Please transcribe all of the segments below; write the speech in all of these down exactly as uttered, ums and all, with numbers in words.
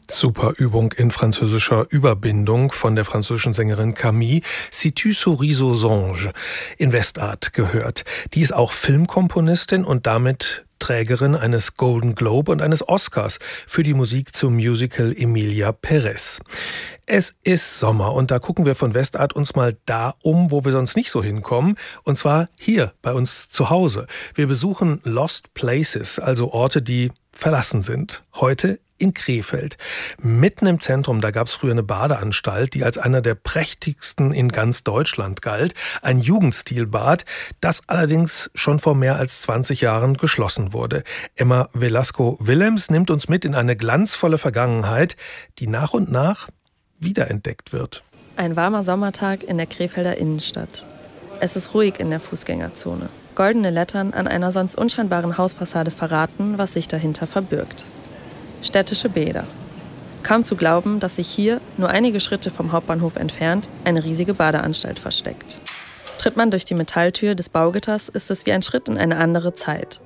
Super Übung in französischer Überbindung von der französischen Sängerin Camille, Si tu souris aux anges, in Westart gehört. Die ist auch Filmkomponistin und damit Trägerin eines Golden Globe und eines Oscars für die Musik zum Musical Emilia Pérez. Es ist Sommer und da gucken wir von Westart uns mal da um, wo wir sonst nicht so hinkommen, und zwar hier bei uns zu Hause. Wir besuchen Lost Places, also Orte, die verlassen sind. Heute in Krefeld. Mitten im Zentrum, da gab es früher eine Badeanstalt, die als einer der prächtigsten in ganz Deutschland galt. Ein Jugendstilbad, das allerdings schon vor mehr als zwanzig Jahren geschlossen wurde. Emma Velasco-Willems nimmt uns mit in eine glanzvolle Vergangenheit, die nach und nach wiederentdeckt wird. Ein warmer Sommertag in der Krefelder Innenstadt. Es ist ruhig in der Fußgängerzone. Goldene Lettern an einer sonst unscheinbaren Hausfassade verraten, was sich dahinter verbirgt. Städtische Bäder. Kaum zu glauben, dass sich hier, nur einige Schritte vom Hauptbahnhof entfernt, eine riesige Badeanstalt versteckt. Tritt man durch die Metalltür des Baugitters, ist es wie ein Schritt in eine andere Zeit.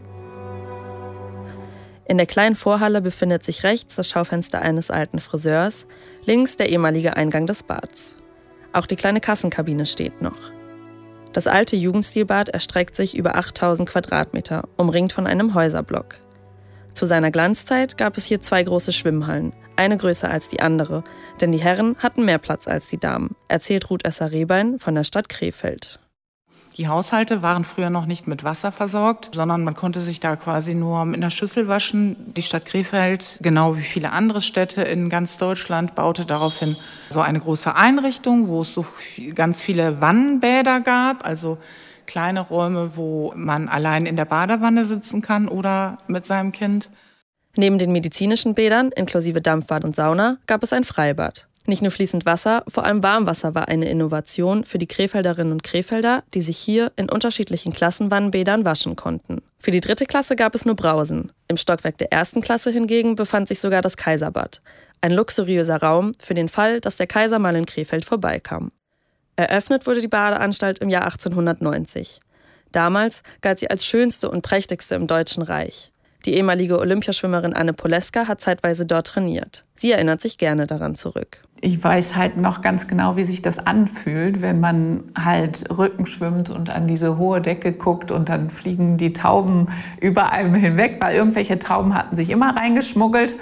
In der kleinen Vorhalle befindet sich rechts das Schaufenster eines alten Friseurs, links der ehemalige Eingang des Bads. Auch die kleine Kassenkabine steht noch. Das alte Jugendstilbad erstreckt sich über achttausend Quadratmeter, umringt von einem Häuserblock. Zu seiner Glanzzeit gab es hier zwei große Schwimmhallen, eine größer als die andere, denn die Herren hatten mehr Platz als die Damen, erzählt Ruth Esser-Rehbein von der Stadt Krefeld. Die Haushalte waren früher noch nicht mit Wasser versorgt, sondern man konnte sich da quasi nur mit einer Schüssel waschen. Die Stadt Krefeld, genau wie viele andere Städte in ganz Deutschland, baute daraufhin so eine große Einrichtung, wo es so ganz viele Wannenbäder gab, also kleine Räume, wo man allein in der Badewanne sitzen kann oder mit seinem Kind. Neben den medizinischen Bädern, inklusive Dampfbad und Sauna, gab es ein Freibad. Nicht nur fließend Wasser, vor allem Warmwasser war eine Innovation für die Krefelderinnen und Krefelder, die sich hier in unterschiedlichen Klassenwannenbädern waschen konnten. Für die dritte Klasse gab es nur Brausen. Im Stockwerk der ersten Klasse hingegen befand sich sogar das Kaiserbad. Ein luxuriöser Raum für den Fall, dass der Kaiser mal in Krefeld vorbeikam. Eröffnet wurde die Badeanstalt im Jahr achtzehnhundertneunzig. Damals galt sie als schönste und prächtigste im Deutschen Reich. Die ehemalige Olympiaschwimmerin Anne Poleska hat zeitweise dort trainiert. Sie erinnert sich gerne daran zurück. Ich weiß halt noch ganz genau, wie sich das anfühlt, wenn man halt Rücken schwimmt und an diese hohe Decke guckt und dann fliegen die Tauben über einem hinweg, weil irgendwelche Tauben hatten sich immer reingeschmuggelt.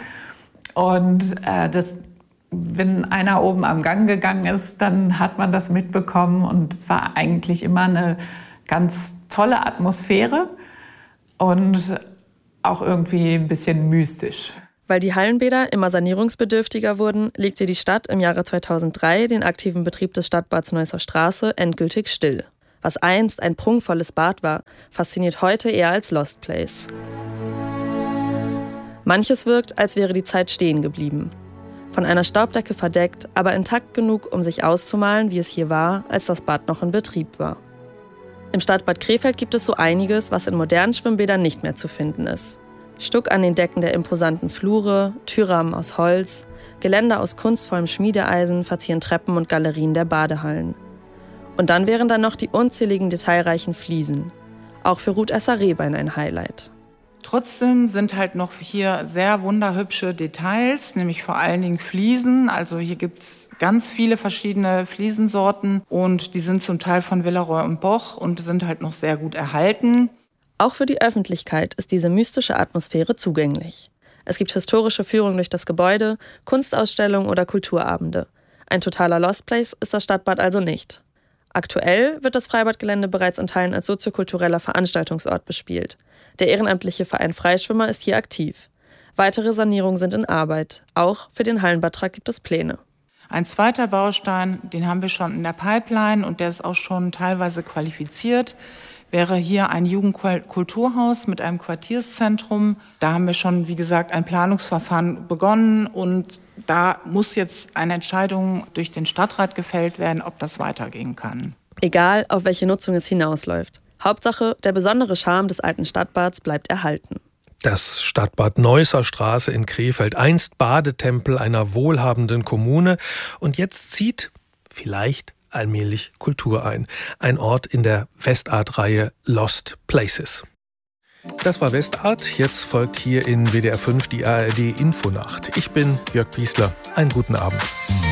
Und äh, das, wenn einer oben am Gang gegangen ist, dann hat man das mitbekommen. Und es war eigentlich immer eine ganz tolle Atmosphäre und auch irgendwie ein bisschen mystisch. Weil die Hallenbäder immer sanierungsbedürftiger wurden, legte die Stadt im Jahre zweitausenddrei den aktiven Betrieb des Stadtbads Neusser Straße endgültig still. Was einst ein prunkvolles Bad war, fasziniert heute eher als Lost Place. Manches wirkt, als wäre die Zeit stehen geblieben. Von einer Staubdecke verdeckt, aber intakt genug, um sich auszumalen, wie es hier war, als das Bad noch in Betrieb war. Im Stadtbad Krefeld gibt es so einiges, was in modernen Schwimmbädern nicht mehr zu finden ist. Stuck an den Decken der imposanten Flure, Türrahmen aus Holz, Geländer aus kunstvollem Schmiedeeisen verzieren Treppen und Galerien der Badehallen. Und dann wären da noch die unzähligen detailreichen Fliesen. Auch für Ruth Esser-Rehbein ein Highlight. Trotzdem sind halt noch hier sehr wunderhübsche Details, nämlich vor allen Dingen Fliesen. Also hier gibt es ganz viele verschiedene Fliesensorten und die sind zum Teil von Villeroy und Boch und sind halt noch sehr gut erhalten. Auch für die Öffentlichkeit ist diese mystische Atmosphäre zugänglich. Es gibt historische Führungen durch das Gebäude, Kunstausstellungen oder Kulturabende. Ein totaler Lost Place ist das Stadtbad also nicht. Aktuell wird das Freibadgelände bereits in Teilen als soziokultureller Veranstaltungsort bespielt. Der ehrenamtliche Verein Freischwimmer ist hier aktiv. Weitere Sanierungen sind in Arbeit. Auch für den Hallenbadtrakt gibt es Pläne. Ein zweiter Baustein, den haben wir schon in der Pipeline und der ist auch schon teilweise qualifiziert, wäre hier ein Jugendkulturhaus mit einem Quartierszentrum. Da haben wir schon, wie gesagt, ein Planungsverfahren begonnen und da muss jetzt eine Entscheidung durch den Stadtrat gefällt werden, ob das weitergehen kann. Egal, auf welche Nutzung es hinausläuft. Hauptsache, der besondere Charme des alten Stadtbads bleibt erhalten. Das Stadtbad Neusser Straße in Krefeld, einst Badetempel einer wohlhabenden Kommune. Und jetzt zieht vielleicht allmählich Kultur ein. Ein Ort in der Westart-Reihe Lost Places. Das war Westart. Jetzt folgt hier in W D R fünf die A R D Infonacht. Ich bin Jörg Piesler. Einen guten Abend.